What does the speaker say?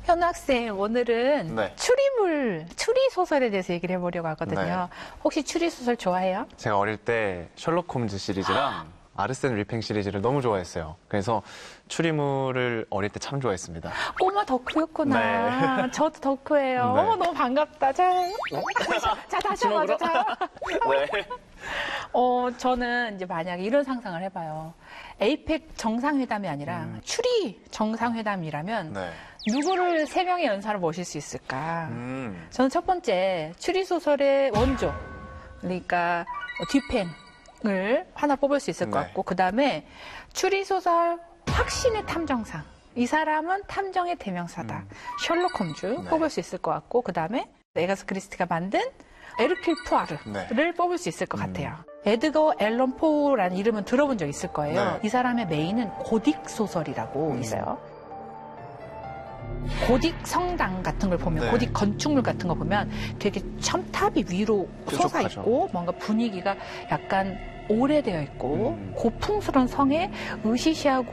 현우 학생, 오늘은 네. 추리 소설에 대해서 얘기를 해보려고 하거든요. 네. 혹시 추리 소설 좋아해요? 제가 어릴 때 셜록 홈즈 시리즈랑 아르센 리팽 시리즈를 너무 좋아했어요. 그래서 추리물을 어릴 때 참 좋아했습니다. 꼬마 덕후였구나. 네. 저도 덕후예요. 네. 어머, 너무 반갑다. 자, 다시 한번 하자. 자. 네. 저는 이제 만약에 이런 상상을 해봐요. 에이펙 정상회담이 아니라 추리 정상회담이라면 네. 누구를 3명의 연사로 모실 수 있을까? 음. 저는 첫 번째 추리소설의 원조, 그러니까 뒤팽을 하나 뽑을 수 있을 것 네. 같고, 그 다음에 추리소설 확신의 탐정상. 이 사람은 탐정의 대명사다. 셜록 홈즈 네. 뽑을 수 있을 것 같고, 그 다음에 에가스 크리스티가 만든 에르큘 푸아르를 네. 뽑을 수 있을 것 같아요. 에드거 앨런 포라는 이름은 들어본 적 있을 거예요. 네. 이 사람의 메인은 고딕 소설이라고 있어요. 고딕 성당 같은 걸 보면, 네. 고딕 건축물 같은 거 보면 되게 첨탑이 위로 솟아 뾰족하죠. 있고, 뭔가 분위기가 약간 오래되어 있고, 음. 고풍스러운 성에 으시시하고